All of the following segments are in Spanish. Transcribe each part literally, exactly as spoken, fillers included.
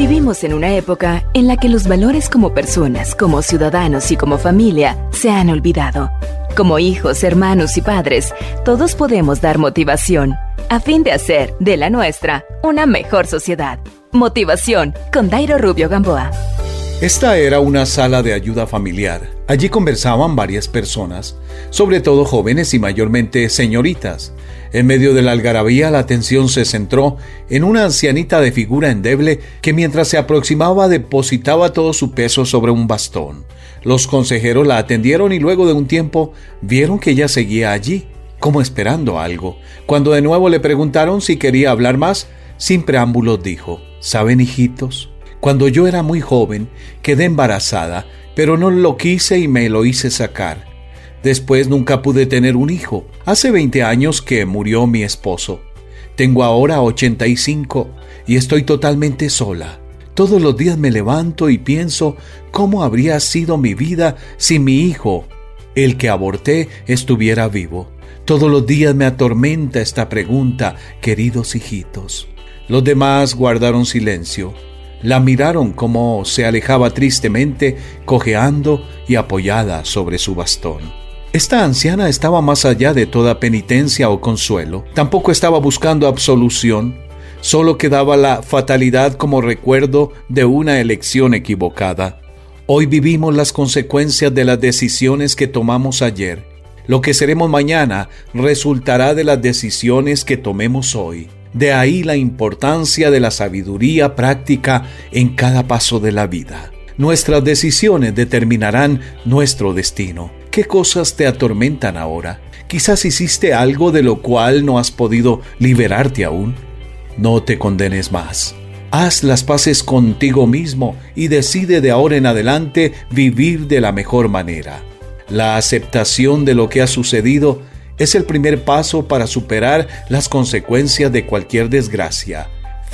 Vivimos en una época en la que los valores como personas, como ciudadanos y como familia se han olvidado. Como hijos, hermanos y padres, todos podemos dar motivación a fin de hacer de la nuestra una mejor sociedad. Motivación con Dairo Rubio Gamboa. Esta era una sala de ayuda familiar. Allí conversaban varias personas, sobre todo jóvenes y mayormente señoritas. En medio de la algarabía, la atención se centró en una ancianita de figura endeble que mientras se aproximaba depositaba todo su peso sobre un bastón. Los consejeros la atendieron y luego de un tiempo vieron que ella seguía allí, como esperando algo. Cuando de nuevo le preguntaron si quería hablar más, sin preámbulos dijo: «¿Saben, hijitos? Cuando yo era muy joven, quedé embarazada, pero no lo quise y me lo hice sacar. Después nunca pude tener un hijo. Hace veinte años que murió mi esposo. Tengo ahora ochenta y cinco y estoy totalmente sola. Todos los días me levanto y pienso cómo habría sido mi vida si mi hijo, el que aborté, estuviera vivo. Todos los días me atormenta esta pregunta, queridos hijitos». Los demás guardaron silencio. La miraron como se alejaba tristemente, cojeando y apoyada sobre su bastón. Esta anciana estaba más allá de toda penitencia o consuelo. Tampoco estaba buscando absolución. Solo quedaba la fatalidad como recuerdo de una elección equivocada. Hoy vivimos las consecuencias de las decisiones que tomamos ayer. Lo que seremos mañana resultará de las decisiones que tomemos hoy. De ahí la importancia de la sabiduría práctica en cada paso de la vida. Nuestras decisiones determinarán nuestro destino. ¿Qué cosas te atormentan ahora? Quizás hiciste algo de lo cual no has podido liberarte aún. No te condenes más. Haz las paces contigo mismo y decide de ahora en adelante vivir de la mejor manera. La aceptación de lo que ha sucedido es el primer paso para superar las consecuencias de cualquier desgracia.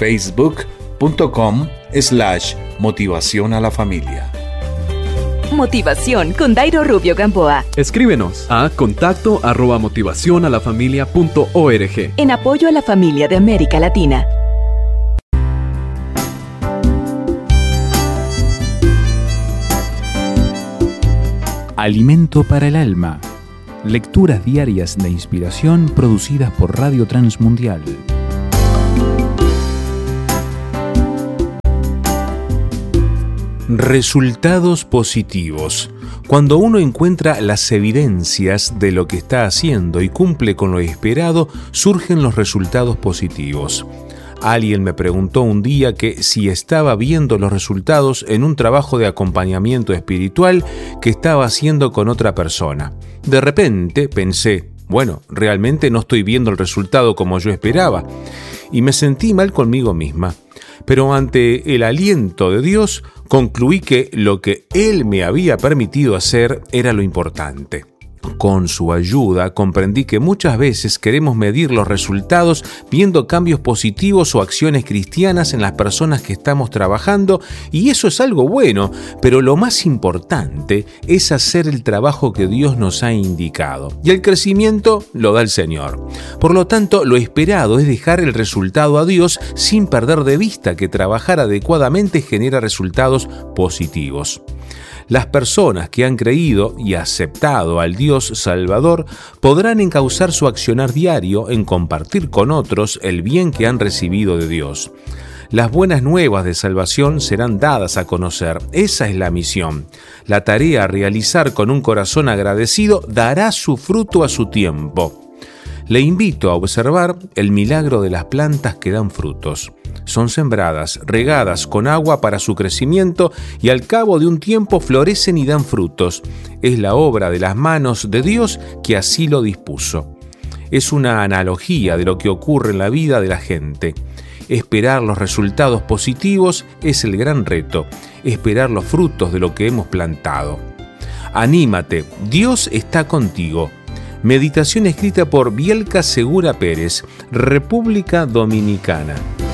Facebook.com slash motivación a la familia. Motivación con Dairo Rubio Gamboa. Escríbenos a contacto arroba motivación a la familia punto org. En apoyo a la familia de América Latina. Alimento para el alma. Lecturas diarias de inspiración producidas por Radio Transmundial. Resultados positivos. Cuando uno encuentra las evidencias de lo que está haciendo y cumple con lo esperado, surgen los resultados positivos. Alguien me preguntó un día que si estaba viendo los resultados en un trabajo de acompañamiento espiritual que estaba haciendo con otra persona. De repente pensé, bueno, realmente no estoy viendo el resultado como yo esperaba, y me sentí mal conmigo misma. Pero ante el aliento de Dios, concluí que lo que Él me había permitido hacer era lo importante. Con su ayuda comprendí que muchas veces queremos medir los resultados viendo cambios positivos o acciones cristianas en las personas que estamos trabajando, y eso es algo bueno, pero lo más importante es hacer el trabajo que Dios nos ha indicado, y el crecimiento lo da el Señor. Por lo tanto, lo esperado es dejar el resultado a Dios sin perder de vista que trabajar adecuadamente genera resultados positivos. Las personas que han creído y aceptado al Dios Salvador podrán encauzar su accionar diario en compartir con otros el bien que han recibido de Dios. Las buenas nuevas de salvación serán dadas a conocer. Esa es la misión. La tarea a realizar con un corazón agradecido dará su fruto a su tiempo. Le invito a observar el milagro de las plantas que dan frutos. Son sembradas, regadas con agua para su crecimiento y al cabo de un tiempo florecen y dan frutos. Es la obra de las manos de Dios que así lo dispuso. Es una analogía de lo que ocurre en la vida de la gente. Esperar los resultados positivos es el gran reto, esperar los frutos de lo que hemos plantado. Anímate, Dios está contigo. Meditación escrita por Bielka Segura Pérez, República Dominicana.